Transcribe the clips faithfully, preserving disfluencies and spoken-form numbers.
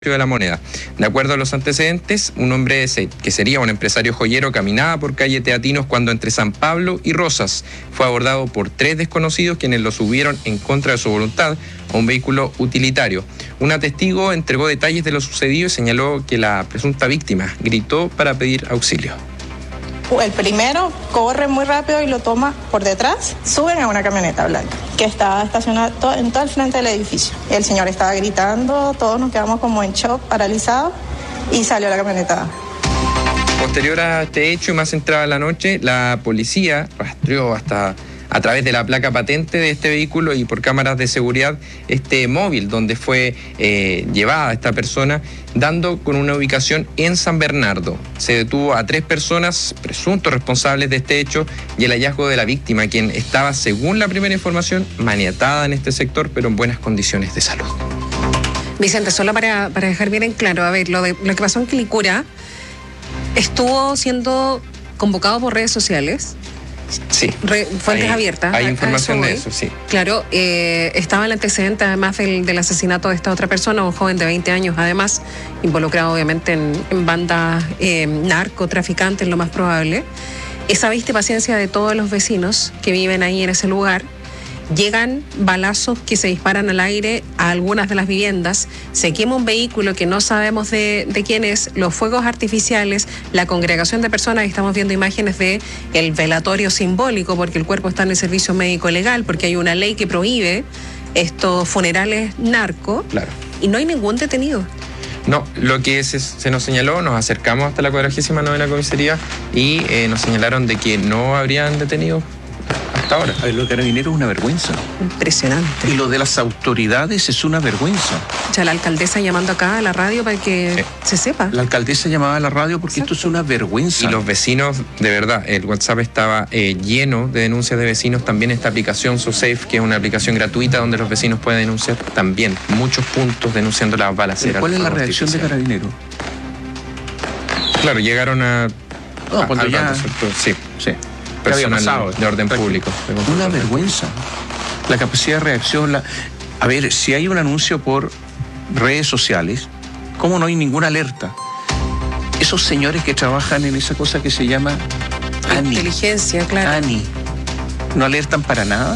de la Moneda. De acuerdo a los antecedentes, un hombre que sería un empresario joyero caminaba por calle Teatinos cuando entre San Pablo y Rosas fue abordado por tres desconocidos quienes lo subieron en contra de su voluntad a un vehículo utilitario. Una testigo entregó detalles de lo sucedido y señaló que la presunta víctima gritó para pedir auxilio. El primero corre muy rápido y lo toma por detrás. Suben a una camioneta blanca que estaba estacionada en todo el frente del edificio. El señor estaba gritando, todos nos quedamos como en shock, paralizados, y salió la camioneta. Posterior a este hecho y más entrada la noche, la policía rastreó hasta a través de la placa patente de este vehículo y por cámaras de seguridad este móvil donde fue eh, llevada esta persona, dando con una ubicación en San Bernardo. Se detuvo a tres personas presuntos responsables de este hecho y el hallazgo de la víctima, quien estaba, según la primera información, maniatada en este sector, pero en buenas condiciones de salud. Vicente, solo para, para dejar bien en claro, a ver, lo, de, lo que pasó en Quilicura estuvo siendo convocado por redes sociales. Sí. Re, fuentes hay, abiertas. Hay información de eso, sí. Claro, eh, estaba el antecedente además del, del asesinato de esta otra persona, un joven de veinte años, además, involucrado obviamente en, en bandas eh, narcotraficantes, lo más probable. Esa viste paciencia de todos los vecinos que viven ahí en ese lugar. Llegan balazos que se disparan al aire a algunas de las viviendas, se quema un vehículo que no sabemos de, de quién es, los fuegos artificiales, la congregación de personas, y estamos viendo imágenes de el velatorio simbólico, porque el cuerpo está en el servicio médico legal, porque hay una ley que prohíbe estos funerales narco, claro. Y no hay ningún detenido. No, lo que se, se nos señaló, nos acercamos hasta la cuadragésima novena comisaría y eh, nos señalaron de que no habrían detenido hasta ahora. A ver, lo de Carabineros es una vergüenza. Impresionante. Y lo de las autoridades es una vergüenza. O sea, la alcaldesa llamando acá a la radio para que sí. se sepa. La alcaldesa llamaba a la radio porque Exacto. esto es una vergüenza. Y los vecinos, de verdad, el WhatsApp estaba eh, lleno de denuncias de vecinos. También esta aplicación SoSafe, que es una aplicación gratuita donde los vecinos pueden denunciar también muchos puntos denunciando las balaceras. ¿Cuál es la reacción de Carabineros? Claro, llegaron a... No, cuando ya... rato, sí, sí. Personal pasado, de orden público. Una vergüenza. La capacidad de reacción. La... A ver, si hay un anuncio por redes sociales, ¿cómo no hay ninguna alerta? Esos señores que trabajan en esa cosa que se llama ANI. Inteligencia, claro. ANI. ¿No alertan para nada?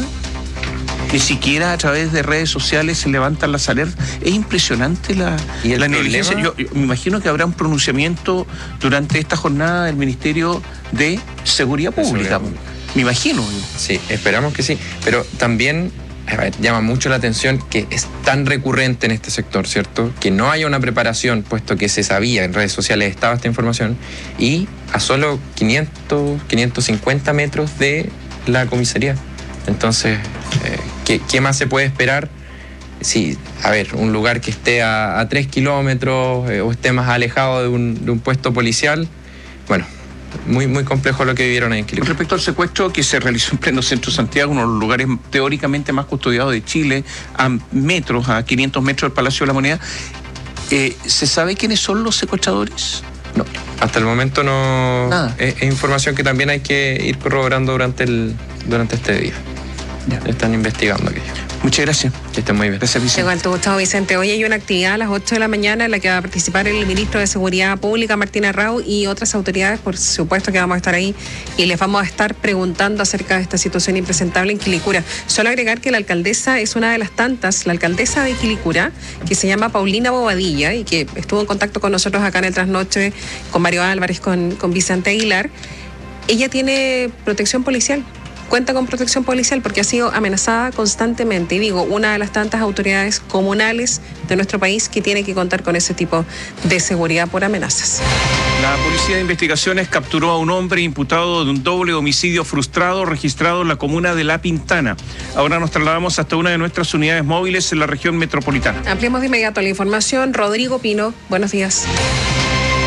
Ni siquiera a través de redes sociales se levantan las alertas. Es impresionante la, ¿Y el la negligencia. Yo, yo me imagino que habrá un pronunciamiento durante esta jornada del Ministerio de Seguridad Pública. Seguridad. Me imagino. Sí, esperamos que sí. Pero también a ver, llama mucho la atención que es tan recurrente en este sector, ¿cierto? Que no haya una preparación, puesto que se sabía, en redes sociales estaba esta información, y a solo quinientos, quinientos cincuenta metros de la comisaría. Entonces, eh, ¿qué, ¿qué más se puede esperar? Sí, a ver, un lugar que esté a, a tres kilómetros eh, o esté más alejado de un, de un puesto policial, bueno, muy, muy complejo lo que vivieron ahí en Quilicura. Respecto al secuestro que se realizó en pleno centro de Santiago, uno de los lugares teóricamente más custodiados de Chile, a metros, a quinientos metros del Palacio de la Moneda, eh, ¿se sabe quiénes son los secuestradores? No, hasta el momento no. Nada. Es, es información que también hay que ir corroborando durante, el, durante este día. Ya. Están investigando aquello. Muchas gracias. Que estén muy bien. Gracias, Vicente. Igual tu Gustavo Vicente. Hoy hay una actividad a las ocho de la mañana en la que va a participar el ministro de Seguridad Pública, Martín Arrau, y otras autoridades, por supuesto que vamos a estar ahí y les vamos a estar preguntando acerca de esta situación impresentable en Quilicura. Solo agregar que la alcaldesa es una de las tantas, la alcaldesa de Quilicura, que se llama Paulina Bobadilla y que estuvo en contacto con nosotros acá en el Trasnoche, con Mario Álvarez, con, con Vicente Aguilar. Ella tiene protección policial. Cuenta con protección policial porque ha sido amenazada constantemente. Y digo, una de las tantas autoridades comunales de nuestro país que tiene que contar con ese tipo de seguridad por amenazas. La Policía de Investigaciones capturó a un hombre imputado de un doble homicidio frustrado registrado en la comuna de La Pintana. Ahora nos trasladamos hasta una de nuestras unidades móviles en la región metropolitana. Ampliemos de inmediato la información. Rodrigo Pino, buenos días.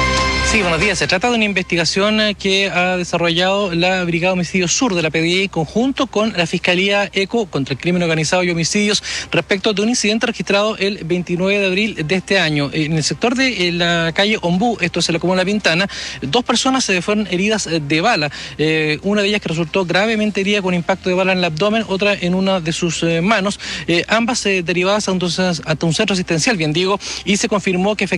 Sí, buenos días. Se trata de una investigación que ha desarrollado la Brigada Homicidio Sur de la P D I conjunto con la Fiscalía ECO contra el Crimen Organizado y Homicidios respecto de un incidente registrado el veintinueve de abril de este año. En el sector de la calle Ombú, esto es en la comuna La Pintana, dos personas se fueron heridas de bala. Eh, una de ellas que resultó gravemente herida con impacto de bala en el abdomen, otra en una de sus eh, manos. Eh, ambas eh, derivadas a un, a un centro asistencial, bien digo, y se confirmó que efectivamente